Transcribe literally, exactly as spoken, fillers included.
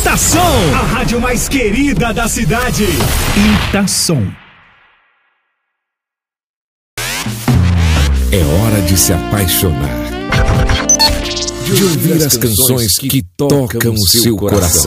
Itação, a rádio mais querida da cidade. Itação. É hora de se apaixonar, de ouvir as canções que tocam o seu coração.